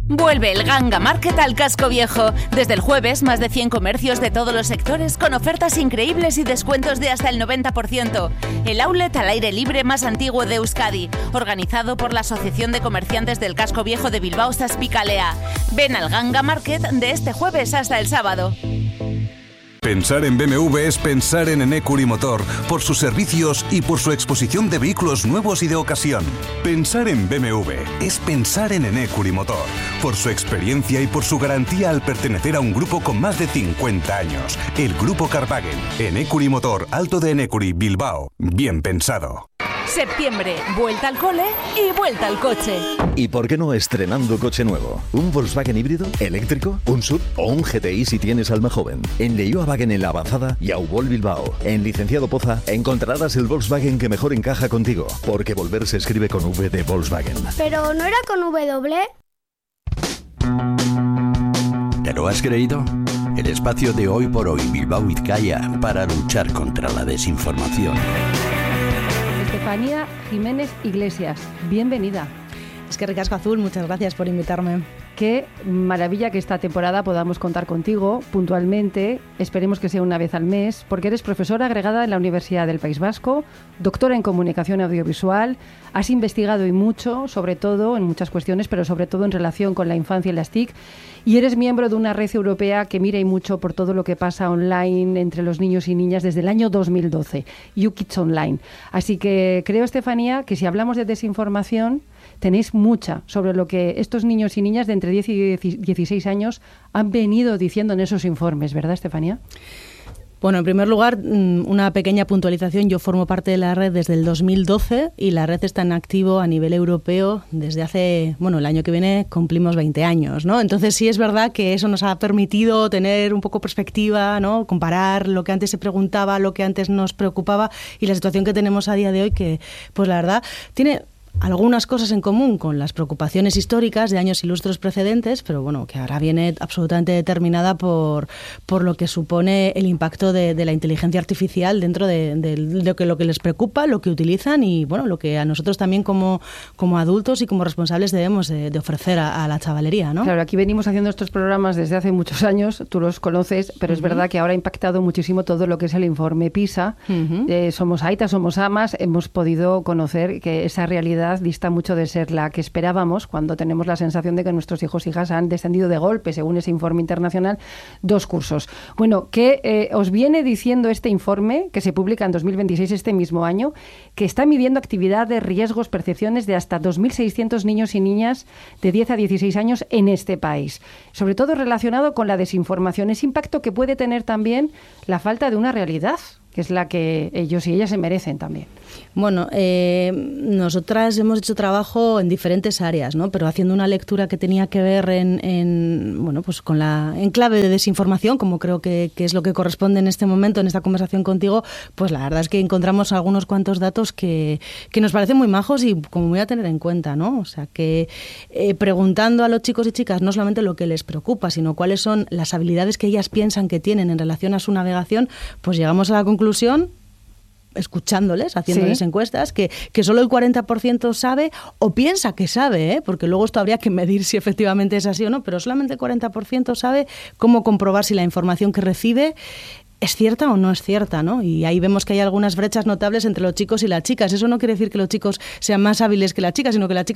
Vuelve el Ganga Market al Casco Viejo. Desde el jueves, más de 100 comercios de todos los sectores con ofertas increíbles y descuentos de hasta el 90%. El outlet al aire libre más antiguo de Euskadi, organizado por la Asociación de Comerciantes del Casco Viejo de Bilbao Zazpicalea. Ven al Ganga Market de este jueves hasta el sábado. Pensar en BMW es pensar en Enecuri Motor, por sus servicios y por su exposición de vehículos nuevos y de ocasión. Pensar en BMW es pensar en Enecuri Motor, por su experiencia y por su garantía al pertenecer a un grupo con más de 50 años. El Grupo Carwagen, Enecuri Motor, Alto de Enecuri, Bilbao. Bien pensado. Septiembre, vuelta al cole y vuelta al coche. ¿Y por qué no estrenando coche nuevo? ¿Un Volkswagen híbrido, eléctrico, un SUV o un GTI si tienes alma joven? En Leioa Wagen en La Avanzada y Aubol Bilbao. En Licenciado Poza encontrarás el Volkswagen que mejor encaja contigo, porque volver se escribe con V de Volkswagen. ¿Pero no era con W? ¿Te lo has creído? El espacio de Hoy por Hoy Bilbao Vizcaya para luchar contra la desinformación. Estefanía Jiménez Iglesias, bienvenida. Es que ricasco Azul, muchas gracias por invitarme. Qué maravilla que esta temporada podamos contar contigo puntualmente, esperemos que sea una vez al mes, porque eres profesora agregada en la Universidad del País Vasco, doctora en comunicación audiovisual, has investigado y mucho, sobre todo en muchas cuestiones, pero sobre todo en relación con la infancia y las TIC, y eres miembro de una red europea que mira y mucho por todo lo que pasa online entre los niños y niñas desde el año 2012, YouKids Online. Así que creo, Estefanía, que si hablamos de desinformación, tenéis mucha sobre lo que estos niños y niñas de entre 10 y 16 años han venido diciendo en esos informes, ¿verdad, Estefanía? Bueno, en primer lugar, una pequeña puntualización. Yo formo parte de la red desde el 2012 y la red está en activo a nivel europeo desde hace, el año que viene cumplimos 20 años, ¿no? Entonces sí es verdad que eso nos ha permitido tener un poco perspectiva, ¿no? Comparar lo que antes se preguntaba, lo que antes nos preocupaba y la situación que tenemos a día de hoy que, pues la verdad, tiene algunas cosas en común con las preocupaciones históricas de años y lustros precedentes, pero bueno, que ahora viene absolutamente determinada por lo que supone el impacto de la inteligencia artificial dentro de lo que les preocupa, lo que utilizan y bueno, lo que a nosotros también como adultos y como responsables debemos de ofrecer a la chavalería, ¿no? Claro, aquí venimos haciendo estos programas desde hace muchos años, tú los conoces, pero es verdad que ahora ha impactado muchísimo todo lo que es el informe PISA. Somos aitas, somos amas, hemos podido conocer que esa realidad dista mucho de ser la que esperábamos cuando tenemos la sensación de que nuestros hijos e hijas han descendido de golpe, según ese informe internacional, 2 cursos. Bueno, ¿qué os viene diciendo este informe, que se publica en 2026, este mismo año, que está midiendo actividades, riesgos, percepciones de hasta 2.600 niños y niñas de 10 a 16 años en este país? Sobre todo relacionado con la desinformación, ese impacto que puede tener también la falta de una realidad, que es la que ellos y ellas se merecen también. Bueno, nosotras hemos hecho trabajo en diferentes áreas, ¿no? Pero haciendo una lectura que tenía que ver en clave de desinformación, como creo que es lo que corresponde en este momento, en esta conversación contigo, pues la verdad es que encontramos algunos cuantos datos que nos parecen muy majos y como muy a tener en cuenta, ¿no? O sea, que preguntando a los chicos y chicas no solamente lo que les preocupa, sino cuáles son las habilidades que ellas piensan que tienen en relación a su navegación, pues llegamos a la conclusión, escuchándoles, haciéndoles encuestas, que solo el 40% sabe o piensa que sabe, porque luego esto habría que medir si efectivamente es así o no, pero solamente el 40% sabe cómo comprobar si la información que recibe es cierta o no es cierta, ¿no? Y ahí vemos que hay algunas brechas notables entre los chicos y las chicas. Eso no quiere decir que los chicos sean más hábiles que las chicas, sino que las chicas